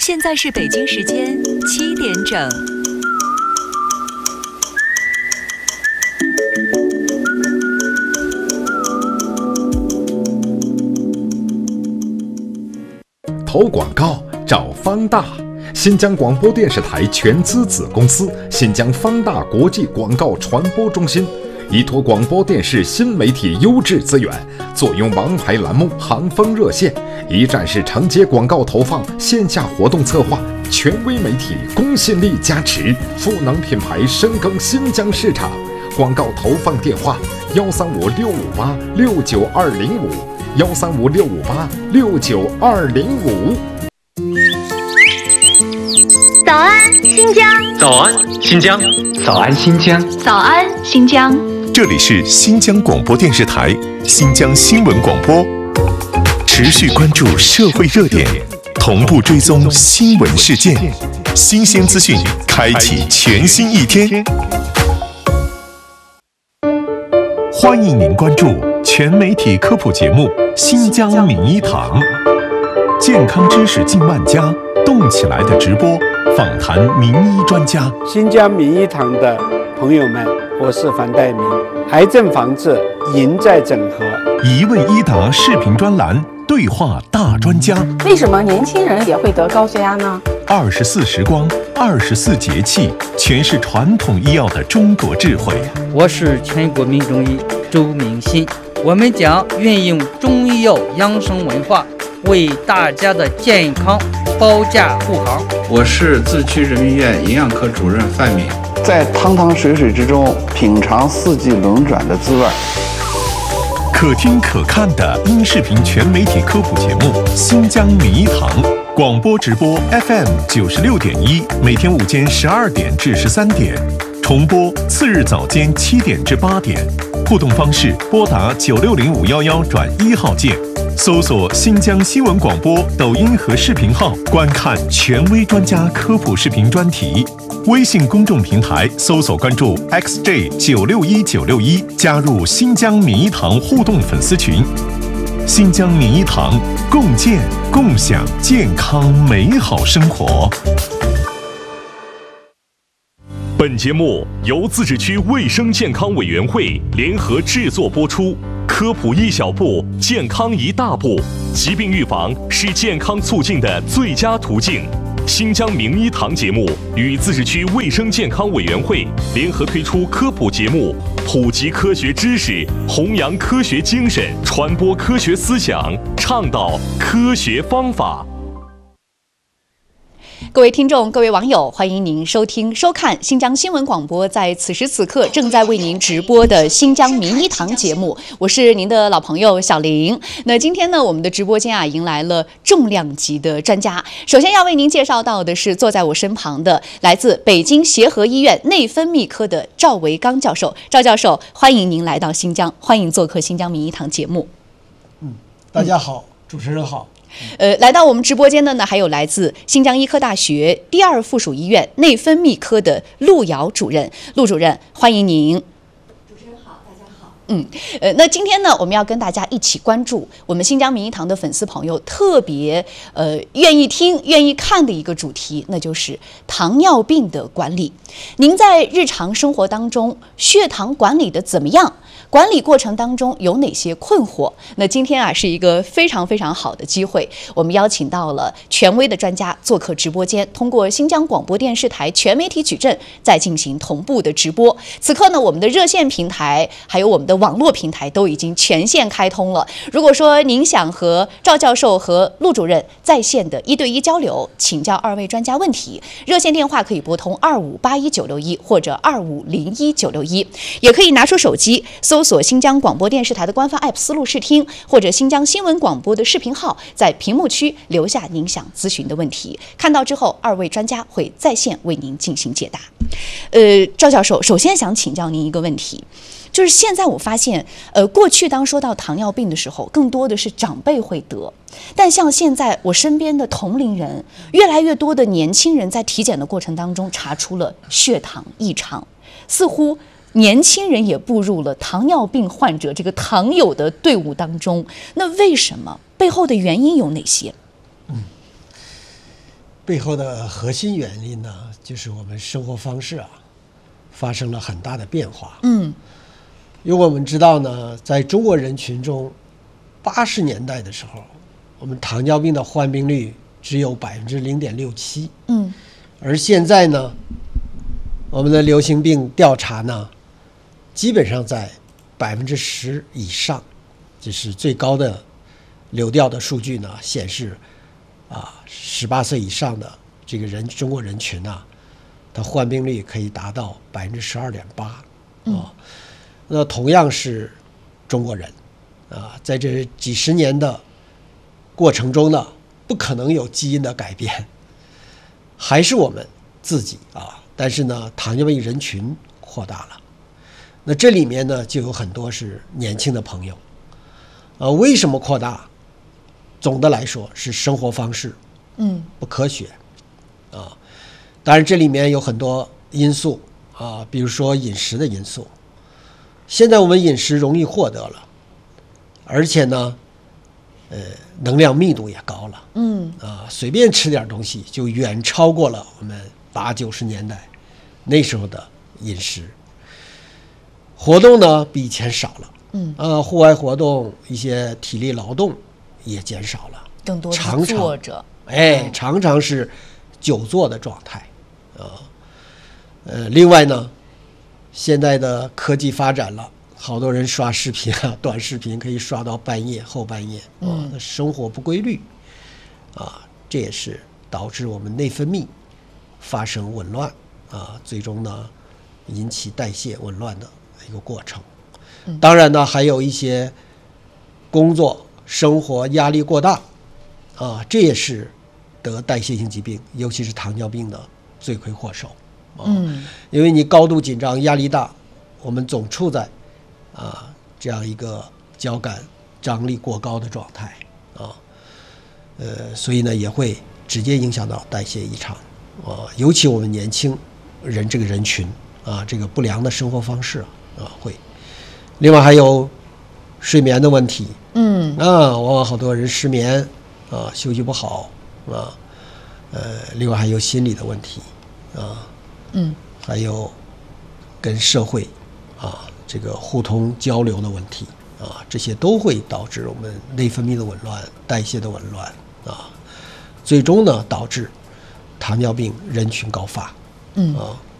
现在是北京时间7点整。 投广告找方大，新疆广播电视台全资子公司新疆方大国际广告传播中心，依托广播电视新媒体优质资源，坐拥王牌栏目、行风热线，一站式承接广告投放、线下活动策划，权威媒体公信力加持，赋能品牌深耕新疆市场。广告投放电话：135-658-69205，135-658-69205。 早安，新疆！ 早安，新疆！ 早安，新疆！ 早安，新疆！ 这里是新疆广播电视台新疆新闻广播，持续关注社会热点，同步追踪新闻事件，新鲜资讯开启全新一天。欢迎您关注全媒体科普节目《新疆名医堂》，健康知识进万家，动起来的直播，访谈名医专家。 新疆名医堂的朋友们，我是樊岱明。癌症防治赢在整合， 一问一答视频专栏，对话大专家。 为什么年轻人也会得高血压呢 ？24时光，24节气，诠释传统医药的中国智慧。 我是全国名中医周明新，我们将运用中医药养生文化，为大家的健康保驾护航。 我是自区人民医院营养科主任范敏， 在汤汤水水之中品尝四季轮转的滋味。 可听可看的音视频全媒体科普节目《新疆名医堂》，广播直播 FM 96.1，每天午间12点至13点，重播次日早间7点至8点。互动方式：拨打960511转1号键，搜索新疆新闻广播抖音和视频号，观看权威专家科普视频专题。微信公众平台搜索关注 XJ961961，加入新疆名医堂互动粉丝群。新疆名医堂，共建共享健康美好生活。 本节目由自治区卫生健康委员会联合制作播出。科普一小步，健康一大步。疾病预防是健康促进的最佳途径。新疆名医堂节目与自治区卫生健康委员会联合推出科普节目，普及科学知识，弘扬科学精神，传播科学思想，倡导科学方法。 各位听众，各位网友，欢迎您收听收看新疆新闻广播在此时此刻正在为您直播的新疆名医堂节目，我是您的老朋友小玲。那今天呢，我们的直播间迎来了重量级的专家。首先要为您介绍到的是坐在我身旁的来自北京协和医院内分泌科的赵维刚教授。赵教授，欢迎您来到新疆，欢迎做客新疆名医堂节目。 大家好，主持人好。 来到我们直播间的呢，还有来自新疆医科大学第2附属医院内分泌科的陆瑶主任。陆主任，欢迎您。 主持人好，大家好。 那今天呢，我们要跟大家一起关注我们新疆名医堂的粉丝朋友特别愿意听、愿意看的一个主题，那就是糖尿病的管理。您在日常生活当中，血糖管理的怎么样？管理过程当中有哪些困惑？那今天是一个非常非常好的机会，我们邀请到了权威的专家做客直播间，通过新疆广播电视台全媒体矩阵再进行同步的直播。此刻呢，我们的热线平台还有我们的网络平台都已经全线开通了。如果说您想和赵教授和陆主任在线的1对1交流，请教2位专家问题，热线电话可以拨通2581-961或者2501-961，也可以拿出手机搜索新疆广播电视台的官方 app 思路视听，或者新疆新闻广播的视频号，在屏幕区留下您想咨询的问题，看到之后2位专家会在线为您进行解答。赵教授，首先想请教您一个问题，就是现在我发现过去当说到糖尿病的时候，更多的是长辈会得，但像现在我身边的同龄人，越来越多的年轻人在体检的过程当中查出了血糖异常，似乎年轻人也步入了糖尿病患者这个糖友的队伍当中。那为什么？背后的原因有哪些？ 背后的核心原因呢，就是我们生活方式发生了很大的变化。因为我们知道呢，在中国人群中，80年代的时候，我们糖尿病的患病率只有0.67%。而现在呢，我们的流行病调查呢，基本上在10%以上，就是最高的流调的数据呢显示，18岁以上的这个中国人群它患病率可以达到12.8%。那同样是中国人在这几十年的过程中呢，不可能有基因的改变，还是我们自己但是呢，糖尿病人群扩大了。那这里面呢，就有很多是年轻的朋友。为什么扩大？总的来说是生活方式不科学当然这里面有很多因素比如说饮食的因素。现在我们饮食容易获得了，而且呢能量密度也高了。随便吃点东西就远超过了我们80、90年代那时候的饮食。活动呢比以前少了，户外活动一些体力劳动也减少了， 更多的坐着， 常常是久坐的状态另外呢，现在的科技发展了，好多人刷视频短视频可以刷到半夜后半夜生活不规律这也是导致我们内分泌发生紊乱最终呢引起代谢紊乱的一个过程。当然呢，还有一些工作生活压力过大这也是得代谢性疾病，尤其是糖尿病的罪魁祸首因为你高度紧张压力大，我们总处在这样一个交感张力过高的状态所以呢也会直接影响到代谢异常尤其我们年轻人这个人群这个不良的生活方式会。另外还有睡眠的问题往往好多人失眠休息不好另外还有心理的问题还有跟社会这个互通交流的问题这些都会导致我们内分泌的紊乱、代谢的紊乱最终呢导致糖尿病人群高发